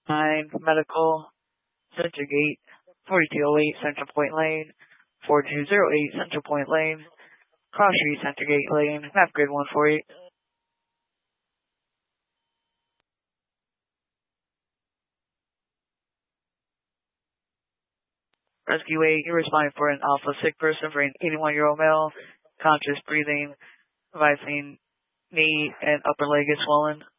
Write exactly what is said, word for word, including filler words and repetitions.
nine Medical, Center Gate, forty-two oh eight Central Point Lane, forty-two oh eight Central Point Lane, Cross Street, Center Gate Lane, map grid one forty-eight. Rescue eight, you're responding for an alpha sick person for an eighty-one-year-old male, conscious breathing, advising knee and upper leg is swollen.